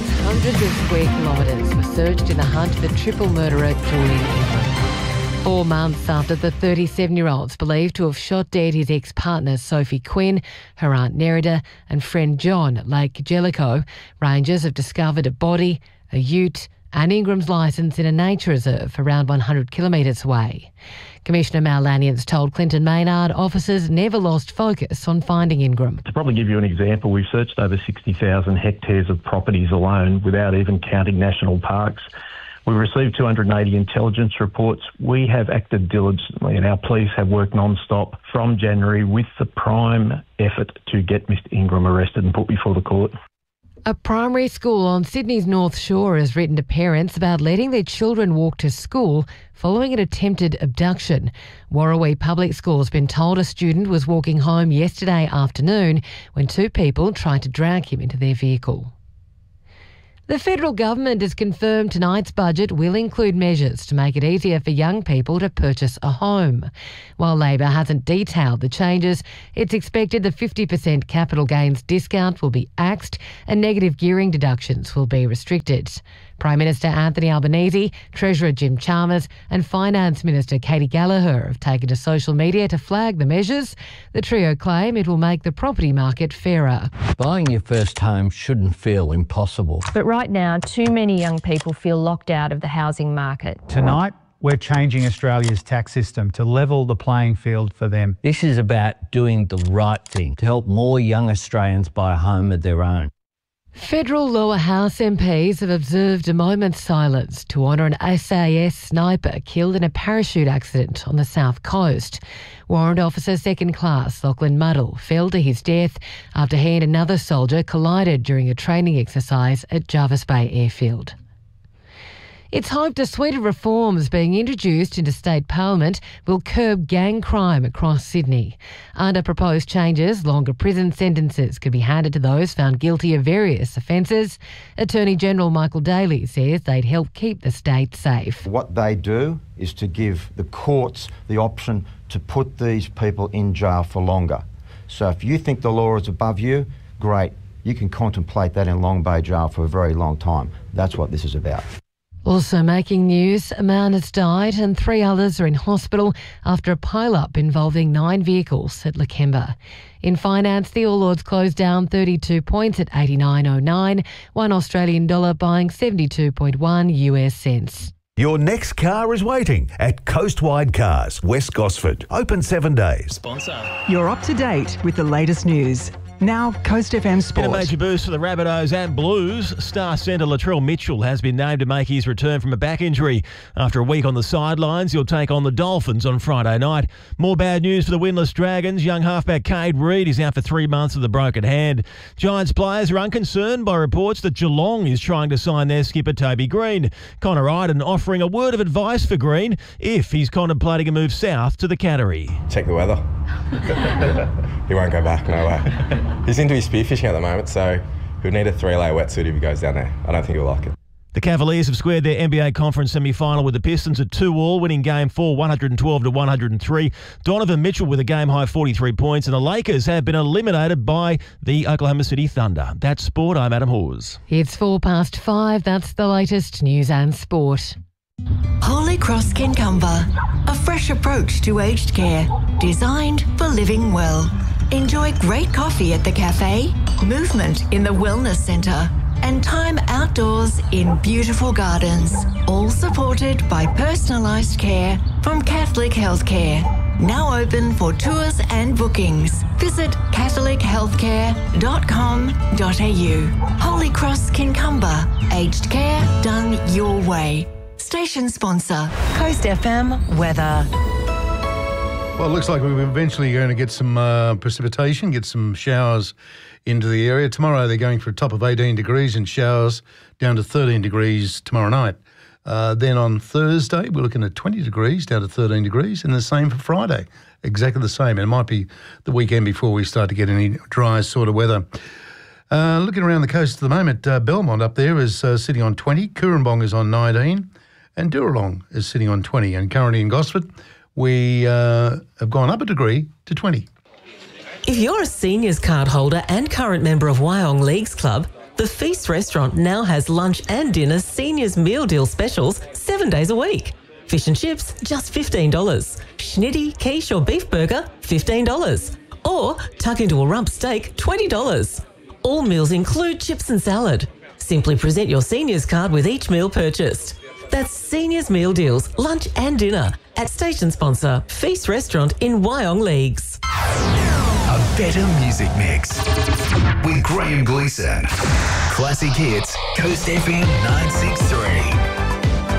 Tonight's hundreds of square kilometres were searched in the hunt for the triple murderer Julian Ingram. 4 months after the 37-year-old's believed to have shot dead his ex-partner Sophie Quinn, her aunt Nerida and friend John at Lake Jellicoe, rangers have discovered a body, a ute and Ingram's licence in a nature reserve around 100 kilometres away. Commissioner Mal Lanians told Clinton Maynard officers never lost focus on finding Ingram. To probably give you an example, we've searched over 60,000 hectares of properties alone without even counting national parks. We've received 280 intelligence reports. We have acted diligently and our police have worked non-stop from January with the prime effort to get Mr Ingram arrested and put before the court. A primary school on Sydney's North Shore has written to parents about letting their children walk to school following an attempted abduction. Warrawee Public School has been told a student was walking home yesterday afternoon when 2 people tried to drag him into their vehicle. The federal government has confirmed tonight's budget will include measures to make it easier for young people to purchase a home. While Labor hasn't detailed the changes, it's expected the 50% capital gains discount will be axed and negative gearing deductions will be restricted. Prime Minister Anthony Albanese, Treasurer Jim Chalmers and Finance Minister Katie Gallagher have taken to social media to flag the measures. The trio claim it will make the property market fairer. Buying your first home shouldn't feel impossible. But right now, too many young people feel locked out of the housing market. Tonight, we're changing Australia's tax system to level the playing field for them. This is about doing the right thing to help more young Australians buy a home of their own. Federal lower house MPs have observed a moment's silence to honour an SAS sniper killed in a parachute accident on the south coast. Warrant Officer Second Class Lachlan Muddle fell to his death after he and another soldier collided during a training exercise at Jervis Bay Airfield. It's hoped a suite of reforms being introduced into state parliament will curb gang crime across Sydney. Under proposed changes, longer prison sentences could be handed to those found guilty of various offences. Attorney General Michael Daly says they'd help keep the state safe. What they do is to give the courts the option to put these people in jail for longer. So if you think the law is above you, great. You can contemplate that in Long Bay Jail for a very long time. That's what this is about. Also making news, a man has died and 3 others are in hospital after a pile-up involving 9 vehicles at Lakemba. In finance, the All Ords closed down 32 points at 89.09, $1 Australian dollar buying 72.1 US cents. Your next car is waiting at Coastwide Cars, West Gosford. Open 7 days. Sponsor. You're up to date with the latest news. Now, Coast FM Sport. In a major boost for the Rabbitohs and Blues, star centre Latrell Mitchell has been named to make his return from a back injury. After a week on the sidelines, he'll take on the Dolphins on Friday night. More bad news for the winless Dragons. Young halfback Cade Reid is out for 3 months with a broken hand. Giants players are unconcerned by reports that Geelong is trying to sign their skipper Toby Green. Connor Iden offering a word of advice for Green if he's contemplating a move south to the Cattery. Check the weather. He won't go back, no way. He's into his spearfishing at the moment, so he'll need a 3-layer wetsuit if he goes down there. I don't think he'll like it. The Cavaliers have squared their NBA conference semi-final with the Pistons at 2-all, winning Game 4 112-103. Donovan Mitchell with a game-high 43 points, and the Lakers have been eliminated by the Oklahoma City Thunder. That's sport. I'm Adam Hawes. It's 5:04. That's the latest news and sport. Holy Cross Kincumber, a fresh approach to aged care, designed for living well. Enjoy great coffee at the cafe, movement in the wellness centre, and time outdoors in beautiful gardens, all supported by personalised care from Catholic Healthcare. Now open for tours and bookings. Visit catholichealthcare.com.au. Holy Cross Kincumber, aged care done your way. Station sponsor, Coast FM weather. Well, it looks like we're eventually going to get some precipitation, get some showers into the area. Tomorrow they're going for a top of 18 degrees and showers down to 13 degrees tomorrow night. Then on Thursday, we're looking at 20 degrees down to 13 degrees, and the same for Friday, exactly the same. And it might be the weekend before we start to get any dry sort of weather. Looking around the coast at the moment, Belmont up there is sitting on 20, Cooranbong is on 19, and Dooralong is sitting on 20. And currently in Gosford, we have gone up a degree to 20. If you're a seniors card holder and current member of Wyong Leagues Club, The Feast restaurant now has lunch and dinner seniors meal deal specials 7 days a week. Fish and chips, just $15. Schnitty, quiche or beef burger, $15. Or tuck into a rump steak, $20. All meals include chips and salad. Simply present your seniors card with each meal purchased. That's Seniors Meal Deals, lunch and dinner at station sponsor Feast Restaurant in Wyong Leagues. A better music mix with Graham Gleeson. Classic Hits, Coast FM 963.